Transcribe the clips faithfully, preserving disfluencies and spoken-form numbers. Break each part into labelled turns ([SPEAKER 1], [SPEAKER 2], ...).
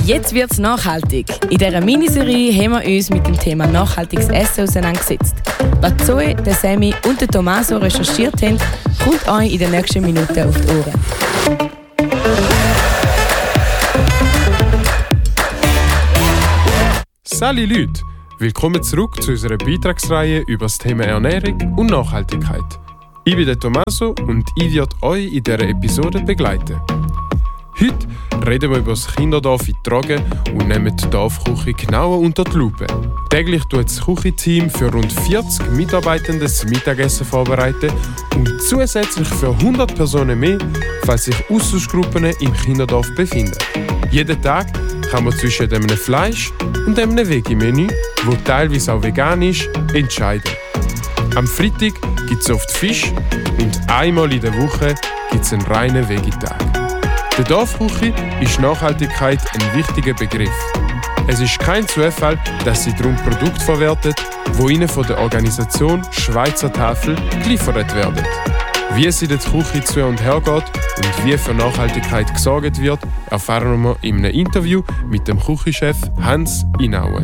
[SPEAKER 1] Jetzt wird's nachhaltig. In dieser Miniserie haben wir uns mit dem Thema nachhaltiges Essen auseinandergesetzt. Was Zoe, der Sammy und der Tommaso recherchiert haben, kommt euch in den nächsten Minuten auf die Ohren.
[SPEAKER 2] Salut Leute! Willkommen zurück zu unserer Beitragsreihe über das Thema Ernährung und Nachhaltigkeit. Ich bin der Tommaso und ich werde euch in dieser Episode begleiten. Heute reden wir über das Kinderdorf in Tragen und nehmen die Dorfküche genauer unter die Lupe. Täglich tut das Küchenteam für rund vierzig Mitarbeitende das Mittagessen vorbereiten und zusätzlich für hundert Personen mehr, falls sich Austauschgruppen im Kinderdorf befinden. Jeden Tag kann man zwischen einem Fleisch- und einem Veggie-Menü, das teilweise auch vegan ist, entscheiden. Am Freitag gibt es oft Fisch und einmal in der Woche gibt es einen reinen Veggie-Tag. Der Dorfküche ist Nachhaltigkeit ein wichtiger Begriff. Es ist kein Zufall, dass sie darum Produkte verwertet, die ihnen von der Organisation Schweizer Tafel geliefert werden. Wie es in der Küche zu und her geht und wie für Nachhaltigkeit gesorgt wird, erfahren wir in einem Interview mit dem Küchenchef Hans Inaue.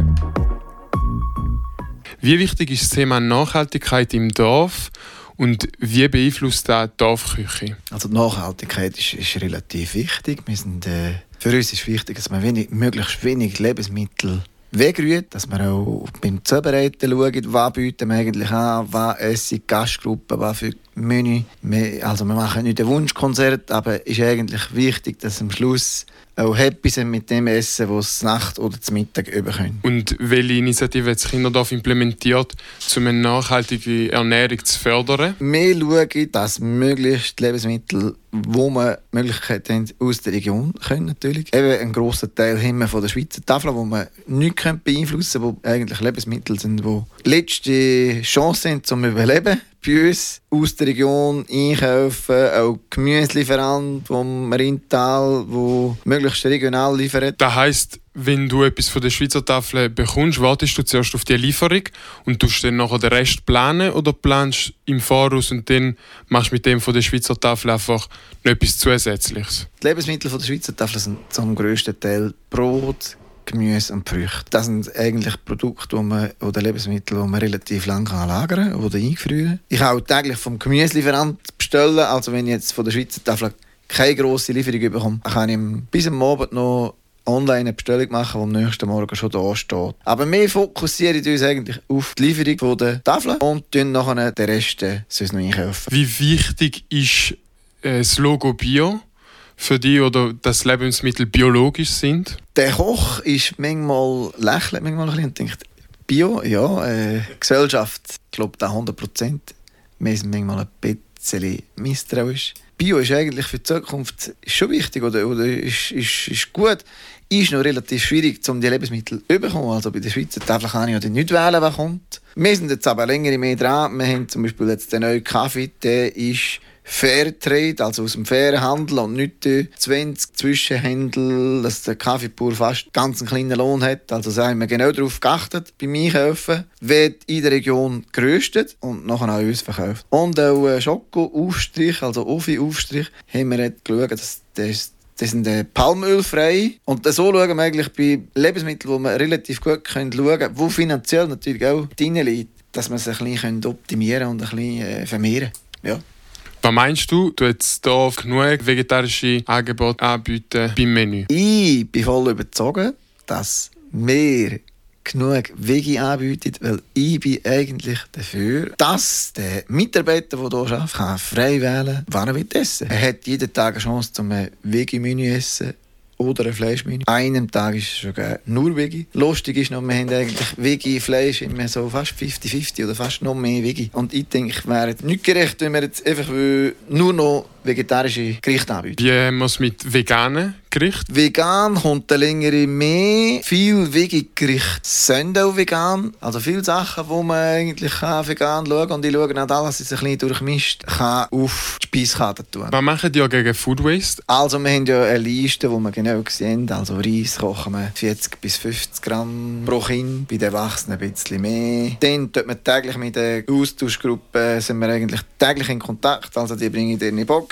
[SPEAKER 2] Wie wichtig ist das Thema Nachhaltigkeit im Dorf und wie beeinflusst das die Dorfküche?
[SPEAKER 3] Also die Nachhaltigkeit ist, ist relativ wichtig. Wir sind, äh, für uns ist wichtig, dass man wenig, möglichst wenig Lebensmittel wegrührt, dass wir auch beim Zubereiten schauen, was bieten wir eigentlich an, was essen die Gastgruppen, was für Menü. Wir, also wir machen nicht ein Wunschkonzert, aber es ist eigentlich wichtig, dass am Schluss auch happy sind mit dem Essen, das sie Nacht oder zum Mittag überkommen.
[SPEAKER 2] Und welche Initiative hat das Kinderdorf implementiert, um eine nachhaltige Ernährung zu fördern?
[SPEAKER 3] Wir schauen, dass möglichst Lebensmittel, wo wir Möglichkeiten haben, aus der Region können natürlich. Eben einen grossen Teil haben wir von der Schweizer Tafel, wo wir nichts beeinflussen können, wo eigentlich Lebensmittel sind, die letzte Chance sind zum Überleben. Bei uns aus der Region einkaufen, auch Gemüselieferant vom Rheintal, der möglichst regional liefert.
[SPEAKER 2] Das heisst, wenn du etwas von der Schweizer Tafel bekommst, wartest du zuerst auf die Lieferung und tust dann nachher den Rest planen oder planst im Voraus und dann machst du mit dem von der Schweizer Tafel einfach noch etwas Zusätzliches?
[SPEAKER 3] Die Lebensmittel von der Schweizer Tafel sind zum grössten Teil Brot, Gemüse und Früchte. Das sind eigentlich Produkte wo man, oder Lebensmittel, die man relativ lange lagern kann oder eingefrieren kann. Ich kann auch täglich vom Gemüselieferant bestellen. Also wenn ich jetzt von der Schweizer Tafel keine grosse Lieferung bekomme, kann ich bis am Abend noch online eine Bestellung machen, die am nächsten Morgen schon da steht. Aber wir fokussieren uns eigentlich auf die Lieferung von der Tafel und dann nachher den Rest sonst noch einkaufen.
[SPEAKER 2] Wie wichtig ist das Logo Bio für dich oder dass Lebensmittel biologisch sind?
[SPEAKER 3] Der Koch ist manchmal lächelt manchmal ein bisschen und denkt, Bio, ja, äh, Gesellschaft, ich glaube da hundert Prozent. Wir sind manchmal ein bisschen misstrauisch. Bio ist eigentlich für die Zukunft schon wichtig oder, oder ist, ist, ist gut. Ist noch relativ schwierig, um die Lebensmittel zu bekommen. Also bei der Schweizer Tafel kann ich ja nicht wählen, was kommt. Wir sind jetzt aber länger mehr dran. Wir haben zum Beispiel jetzt den neuen Kaffee, der ist Fairtrade, also aus dem fairen Handel und nicht die zwanzig Zwischenhändler, dass der Kaffeebauer fast ganz einen kleinen Lohn hat. Also da haben wir genau darauf geachtet beim Einkaufen. Wird in der Region geröstet und nachher auch uns verkauft. Und auch Schoko-Aufstrich, also Ofi-Aufstrich, haben wir jetzt geschaut, dass das Das sind äh, palmölfrei. Und so schauen wir eigentlich bei Lebensmitteln, die wir relativ gut schauen können, die finanziell natürlich auch drin liegen, dass wir sie ein bisschen optimieren und ein bisschen äh, vermehren. Ja.
[SPEAKER 2] Was meinst du, du jetzt hier genug vegetarische Angebote anbieten beim Menü?
[SPEAKER 3] Ich bin voll überzeugt, dass wir genug Veggie anbieten, weil ich bin eigentlich dafür, dass der Mitarbeiter, der hier arbeitet, kann frei wählen kann, was er will essen. Er hat jeden Tag eine Chance, zum ein Veggie-Menü zu essen oder ein Fleischmenü. An einem Tag ist es sogar nur Veggie. Lustig ist noch, wir haben eigentlich Veggie-Fleisch immer so fast fünfzig fünfzig oder fast noch mehr Veggie. Und ich denke, es wäre nicht gerecht, wenn wir jetzt einfach nur noch vegetarische Gerichte anbieten.
[SPEAKER 2] Wie haben wir es mit veganen Gerichten?
[SPEAKER 3] Vegan kommt eine längere mehr. Viele Veggie-Gerichte sind auch vegan. Also viele Sachen, wo man eigentlich vegan schauen kann. Und ich schaue auch alles, was es ein bisschen durchmischt, kann auf die Speiskarte tun.
[SPEAKER 2] Was machen die gegen Food Waste?
[SPEAKER 3] Also wir haben ja eine Liste, wo wir genau sehen. Also Reis kochen wir vierzig bis fünfzig Gramm pro Kind. Bei den Erwachsenen ein bisschen mehr. Dann tut man täglich mit der Austauschgruppe sind wir eigentlich täglich in Kontakt. Also die bringen in die Box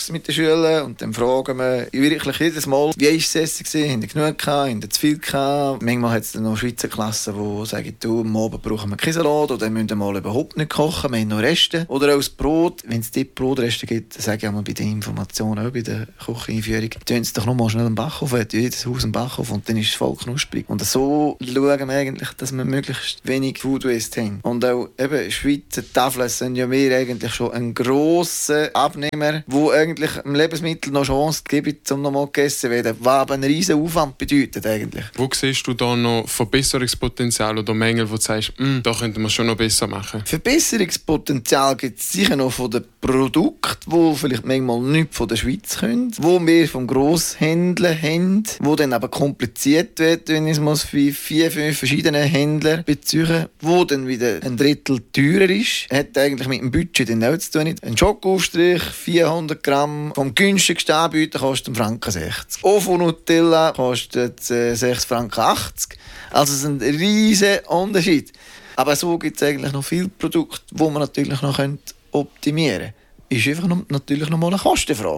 [SPEAKER 3] Mittagspause mit den Schülern und dann fragen wir wirklich jedes Mal, wie war das Essen gewesen? Haben die genug gehabt? Haben die zu viel gehabt? Manchmal hat es dann noch Schweizer Klassen, die sagen, du, am Abend brauchen wir keinen Salat oder müssen wir mal überhaupt nicht kochen, wir haben noch Reste. Oder auch das Brot, wenn es dort Brotreste gibt, sage ich auch mal bei den Informationen, auch bei der Kücheneinführung, tun sie doch noch mal schnell einen Backofen, jedes Haus einen Backofen und dann ist es voll knusprig. Und so schauen wir eigentlich, dass wir möglichst wenig Food Waste haben. Und auch eben Schweizer Tafeln sind ja wir eigentlich schon ein grosser Abnehmer, wo eigentlich dem Lebensmittel noch Chance gibt, um noch mal gegessen zu werden, was aber einen riesen Aufwand bedeutet eigentlich.
[SPEAKER 2] Wo siehst du da noch Verbesserungspotenzial oder Mängel, wo du sagst, da könnte man schon noch besser machen?
[SPEAKER 3] Verbesserungspotenzial gibt es sicher noch von den Produkten, die vielleicht manchmal nicht von der Schweiz können, wo wir vom Grosshändler haben, wo dann aber kompliziert wird, wenn ich es für vier, fünf verschiedene Händler beziehen, wo dann wieder ein Drittel teurer ist. Hat eigentlich mit dem Budget dann auch zu tun. Ein Schokoaufstrich, vierhundert Gramm, vom günstigsten Anbieter kostet einen Franken sechzig. Auch von Nutella kostet äh, sechs Franken achtzig. Also es ist ein riesiger Unterschied. Aber so gibt es eigentlich noch viele Produkte, die man natürlich noch optimieren könnte. Ist einfach noch, natürlich noch mal eine Kostenfrage.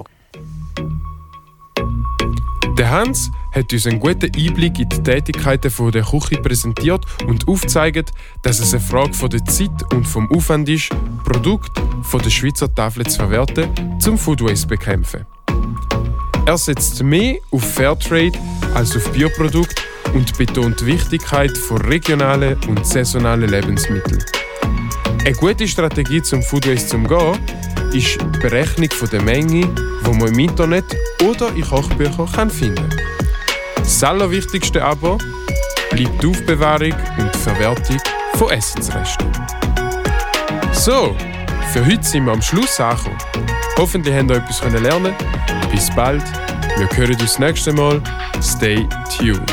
[SPEAKER 2] Der Hans hat uns einen guten Einblick in die Tätigkeiten der Küche präsentiert und aufgezeigt, dass es eine Frage von der Zeit und vom Aufwand ist, Produkte von der Schweizer Tafel zu verwerten, zum Food Waste zu bekämpfen. Er setzt mehr auf Fairtrade als auf Bioprodukte und betont die Wichtigkeit von regionalen und saisonalen Lebensmitteln. Eine gute Strategie zum Food Waste zu umgehen ist die Berechnung der Menge, die man im Internet oder in Kochbüchern finden kann. Das Allerwichtigste aber bleibt die Aufbewahrung und die Verwertung von Essensresten. So, für heute sind wir am Schluss angekommen. Hoffentlich habt ihr etwas lernen können. Bis bald. Wir hören uns das nächste Mal. Stay tuned.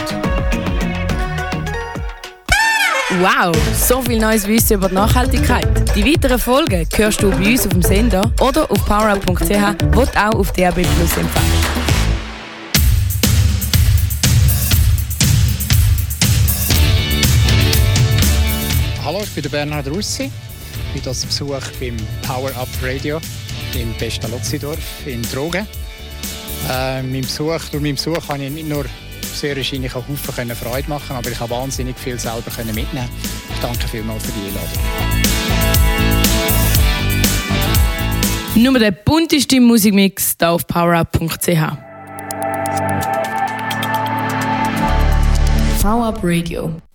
[SPEAKER 1] Wow, so viel neues Wissen über die Nachhaltigkeit. Die weiteren Folgen hörst du bei uns auf dem Sender oder auf powerup punkt c h, wo du auch auf D A B Plus empfängst.
[SPEAKER 4] Hallo, ich bin der Bernhard Russi. Ich bin hier zu Besuch beim Power-Up Radio im Pestalozzi-Dorf in Trogen. Äh, mein Besuch, durch meinen Besuch konnte ich nicht nur sehr wahrscheinlich auch Haufen Freude machen, aber ich konnte wahnsinnig viel selber mitnehmen. Ich danke vielmals für die Einladung.
[SPEAKER 1] Nur der bunteste Musikmix hier auf powerup punkt c h. Power Up Radio.